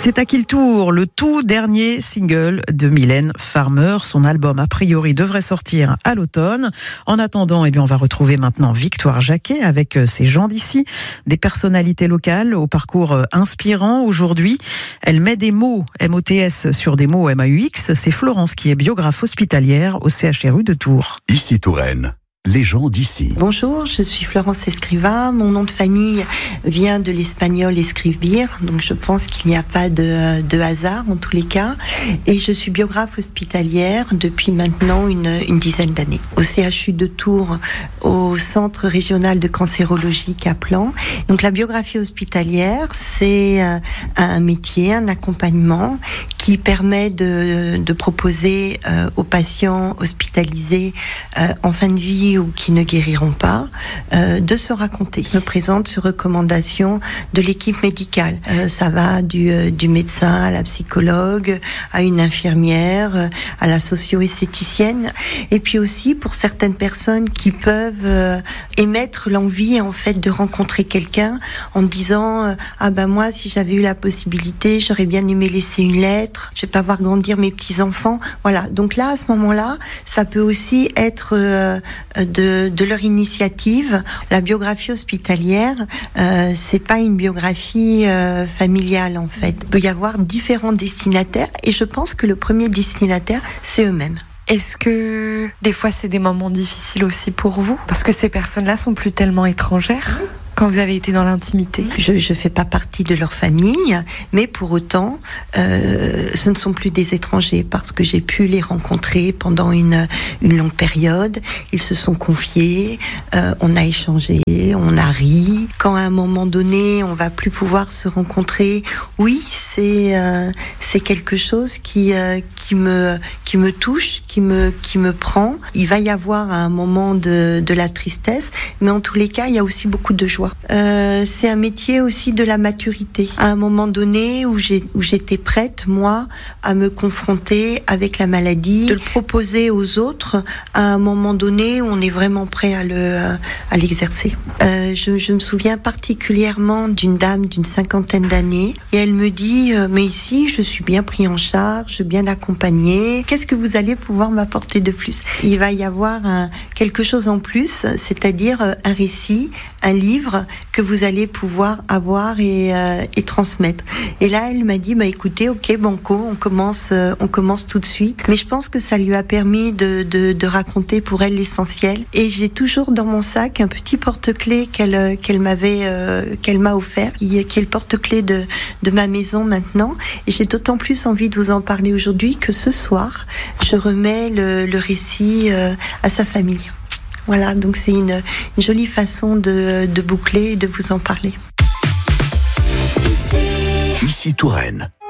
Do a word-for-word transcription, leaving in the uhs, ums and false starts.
C'est à qui le tour, le tout dernier single de Mylène Farmer. Son album, a priori, devrait sortir à l'automne. En attendant, eh bien, on va retrouver maintenant Victoire Jacquet avec ses gens d'ici, des personnalités locales au parcours inspirant. Aujourd'hui, elle met des mots M O T S sur des mots M A U X. C'est Florence qui est biographe hospitalière au C H R U de Tours. Ici Touraine. Les gens d'ici. Bonjour, je suis Florence Escriva. Mon nom de famille vient de l'espagnol escribir, donc je pense qu'il n'y a pas de, de hasard en tous les cas. Et je suis biographe hospitalière depuis maintenant une, une dizaine d'années. Au C H U de Tours, au Centre régional de cancérologie Kaplan. Donc la biographie hospitalière, c'est un métier, un accompagnement qui permet de, de proposer euh, aux patients hospitalisés euh, en fin de vie ou qui ne guériront pas, euh, de se raconter. Je me présente sur recommandation de l'équipe médicale. Euh, ça va du, euh, du médecin à la psychologue, à une infirmière, euh, à la socio-esthéticienne. Et puis aussi pour certaines personnes qui peuvent euh, émettre l'envie en fait de rencontrer quelqu'un en disant euh, ah ben moi si j'avais eu la possibilité j'aurais bien aimé laisser une lettre, je vais pas voir grandir mes petits enfants. Voilà. Donc là à ce moment-là ça peut aussi être euh, De, de leur initiative. La biographie hospitalière, euh, c'est pas une biographie euh, familiale en fait. Il peut y avoir différents destinataires et je pense que le premier destinataire, c'est eux-mêmes. Est-ce que des fois c'est des moments difficiles aussi pour vous? Parce que ces personnes-là sont plus tellement étrangères quand vous avez été dans l'intimité. Je ne fais pas partie de leur famille, mais pour autant, euh, ce ne sont plus des étrangers parce que j'ai pu les rencontrer pendant une, une longue période. Ils se sont confiés, euh, on a échangé, on a ri. Quand à un moment donné, on va plus pouvoir se rencontrer, oui, c'est euh, c'est quelque chose qui euh, qui me qui me touche, qui me qui me prend. Il va y avoir à un moment de de la tristesse, mais en tous les cas, il y a aussi beaucoup de joie. Euh, c'est un métier aussi de la maturité. À un moment donné où, j'ai, où j'étais prête, moi, à me confronter avec la maladie, de le proposer aux autres, à un moment donné où on est vraiment prêt à, le, à l'exercer. Euh, je, je me souviens particulièrement d'une dame d'une cinquantaine d'années et elle me dit euh, mais ici, je suis bien pris en charge, bien accompagnée. Qu'est-ce que vous allez pouvoir m'apporter de plus? Il va y avoir un, quelque chose en plus, c'est-à-dire un récit, un livre que vous allez pouvoir avoir et, euh, et transmettre. Et là, elle m'a dit, bah écoutez, ok, banco, on commence, euh, on commence tout de suite. Mais je pense que ça lui a permis de, de, de raconter pour elle l'essentiel. Et j'ai toujours dans mon sac un petit porte-clés qu'elle, qu'elle m'avait, euh, qu'elle m'a offert, qui, qui est le porte-clés de, de ma maison maintenant. Et j'ai d'autant plus envie de vous en parler aujourd'hui que ce soir, je remets le, le récit euh, à sa famille. Voilà, donc c'est une, une jolie façon de, de boucler et de vous en parler. Ici Touraine.